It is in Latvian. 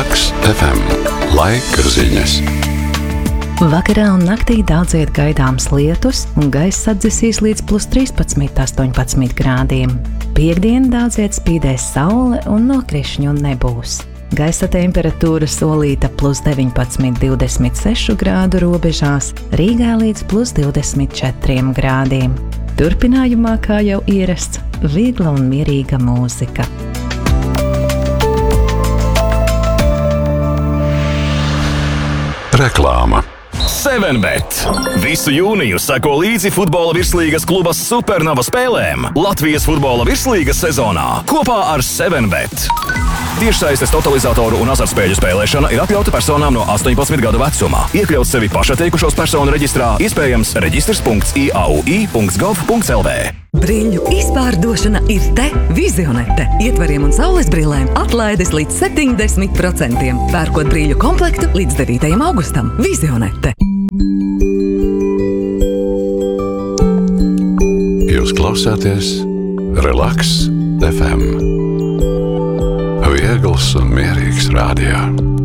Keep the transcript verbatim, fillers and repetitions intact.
Relaks F M. Laika ziņas. Vakarā un naktī daudziet gaidāms lietus un gaiss atdzisīs līdz plus trīspadsmit, astoņpadsmit grādiem. Piektdien daudziet spīdēs saule un nokrišņu nebūs. Gaisa temperatūra solīta plus deviņpadsmit, divdesmit seši grādu robežās, Rīgā līdz plus divdesmit četri grādiem. Turpinājumā, kā jau ierasts, viegla un mierīga mūzika. Reklāma. seven bet. Visu jūniju seko līdzi futbola virslīgas kluba Supernova spēlēm Latvijas futbola virslīgas sezonā kopā ar seven bet. Tiešsaistes totalizatoru un azartspēļu spēlēšana ir atļauta personām no astoņpadsmit gadu vecuma. Iekļaut sevi pašatteikušos personu reģistrā, iespējams reģistrs punkts i a u i punkts gov punkts l v. Brīļu izpārdošana ir te Vizionete. Ietvariem un saules brillēm atlaides līdz septiņdesmit procentiem. Pērkot brīļu komplektu līdz devītajam augustam. Vizionete. Jūs klausāties Relaks F M. Viegls un mierīgs radio.